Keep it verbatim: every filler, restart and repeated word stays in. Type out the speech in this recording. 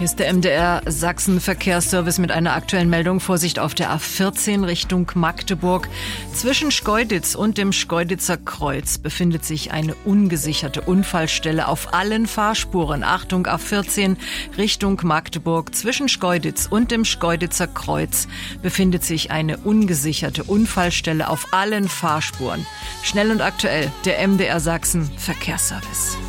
Hier ist der M D R Sachsen Verkehrsservice mit einer aktuellen Meldung. Vorsicht auf der A vierzehn Richtung Magdeburg. Zwischen Schkeuditz und dem Schkeuditzer Kreuz befindet sich eine ungesicherte Unfallstelle auf allen Fahrspuren. Achtung, A vierzehn Richtung Magdeburg. Zwischen Schkeuditz und dem Schkeuditzer Kreuz befindet sich eine ungesicherte Unfallstelle auf allen Fahrspuren. Schnell und aktuell, der M D R Sachsen Verkehrsservice.